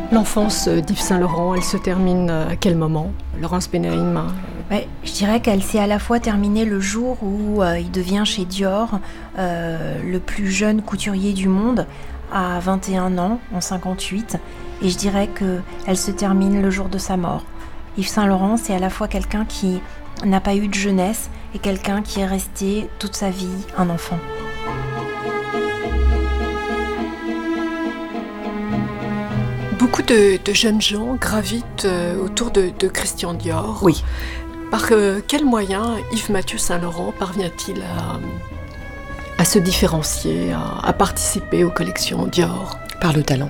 L'enfance d'Yves Saint-Laurent, elle se termine à quel moment, Laurence Benaïm? Je dirais qu'elle s'est à la fois terminée le jour où il devient chez Dior le plus jeune couturier du monde, à 21 ans, en 58. Et je dirais qu'elle se termine le jour de sa mort. Yves Saint-Laurent, c'est à la fois quelqu'un qui n'a pas eu de jeunesse et quelqu'un qui est resté toute sa vie un enfant. Beaucoup de jeunes gens gravitent autour de Christian Dior. Oui. Par quels moyens Yves Mathieu Saint-Laurent parvient-il à se différencier, à participer aux collections Dior? Par le talent.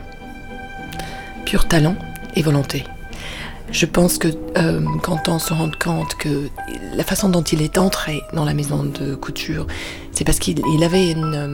Pur talent et volonté. Je pense que quand on se rend compte que la façon dont il est entré dans la maison de couture, c'est parce qu'il avait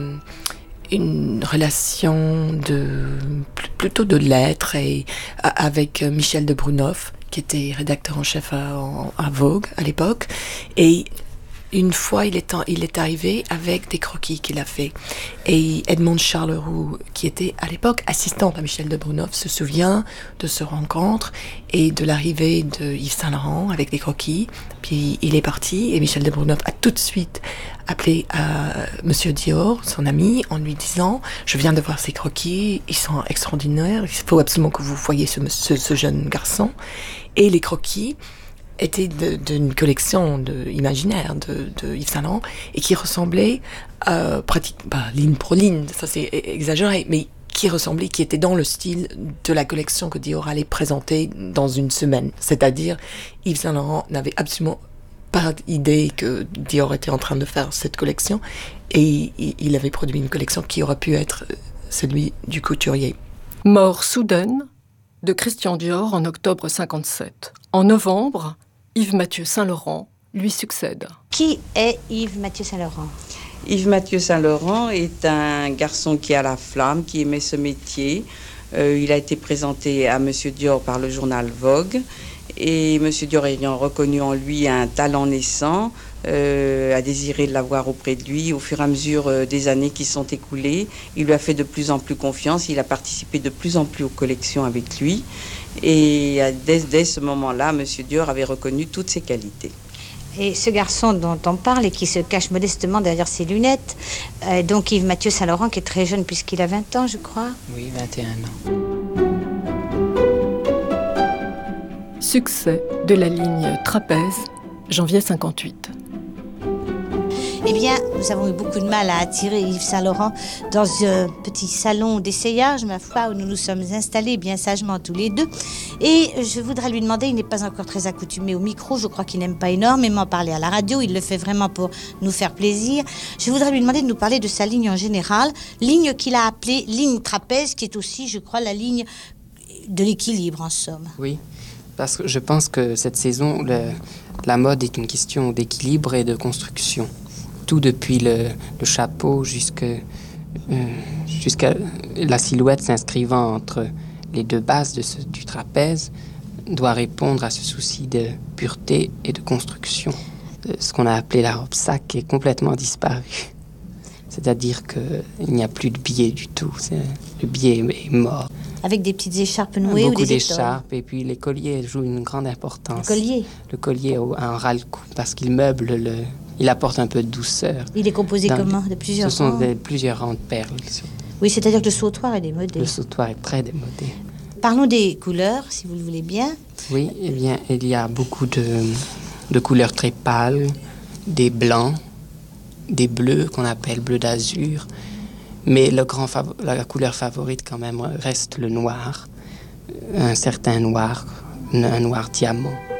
une relation plutôt de lettres avec Michel de Brunoff, qui était rédacteur en chef à Vogue à l'époque. Et une fois, il est arrivé avec des croquis qu'il a fait. Et Edmond Charleroux, qui était à l'époque assistant à Michel de Brunoff, se souvient de ce rencontre et de l'arrivée de Yves Saint-Laurent avec des croquis. Puis il est parti et Michel de Brunoff a tout de suite appelé Monsieur Dior, son ami, en lui disant « Je viens de voir ces croquis, ils sont extraordinaires, il faut absolument que vous voyiez ce jeune garçon. » Et les croquis était d'une collection imaginaire de Yves Saint-Laurent et qui ressemblait ligne pour ligne, ça c'est exagéré, mais qui était dans le style de la collection que Dior allait présenter dans une semaine. C'est-à-dire, Yves Saint-Laurent n'avait absolument pas idée que Dior était en train de faire cette collection et il avait produit une collection qui aurait pu être celui du couturier. Mort soudaine de Christian Dior en octobre 57. En novembre, Yves Mathieu Saint-Laurent lui succède. Qui est Yves Mathieu Saint-Laurent ? Yves Mathieu Saint-Laurent est un garçon qui a la flamme, qui aimait ce métier. Il a été présenté à Monsieur Dior par le journal Vogue. Et Monsieur Dior ayant reconnu en lui un talent naissant, a désiré l'avoir auprès de lui. Au fur et à mesure des années qui sont écoulées, il lui a fait de plus en plus confiance. Il a participé de plus en plus aux collections avec lui. Et dès ce moment-là, Monsieur Dior avait reconnu toutes ses qualités. Et ce garçon dont on parle et qui se cache modestement derrière ses lunettes, donc Yves Mathieu Saint-Laurent, qui est très jeune puisqu'il a 20 ans, je crois. Oui, 21 ans. Succès de la ligne Trapèze, janvier 58. Eh bien, nous avons eu beaucoup de mal à attirer Yves Saint-Laurent dans un petit salon d'essayage, ma foi, où nous nous sommes installés bien sagement tous les deux. Et je voudrais lui demander, il n'est pas encore très accoutumé au micro, je crois qu'il n'aime pas énormément parler à la radio, il le fait vraiment pour nous faire plaisir. Je voudrais lui demander de nous parler de sa ligne en général, ligne qu'il a appelée ligne trapèze, qui est aussi, je crois, la ligne de l'équilibre, en somme. Oui, parce que je pense que cette saison, la mode est une question d'équilibre et de construction. Tout depuis le chapeau jusqu'à la silhouette s'inscrivant entre les deux bases du trapèze doit répondre à ce souci de pureté et de construction. Ce qu'on a appelé la robe sac est complètement disparu. C'est-à-dire qu'il n'y a plus de biais du tout. Le biais est mort. Avec des petites écharpes nouées ou des Beaucoup d'écharpes. Et puis les colliers jouent une grande importance. Le collier a un ras-le-cou parce qu'il meuble il apporte un peu de douceur. Il est composé comment? De plusieurs rangs? Ce sont plusieurs rangs de perles. Oui, c'est-à-dire que le sautoir est démodé. Le sautoir est très démodé. Parlons des couleurs, si vous le voulez bien. Oui, eh bien, il y a beaucoup de couleurs très pâles, des blancs, des bleus qu'on appelle bleu d'azur. Mais la couleur favorite quand même reste le noir. Un certain noir, un noir diamant.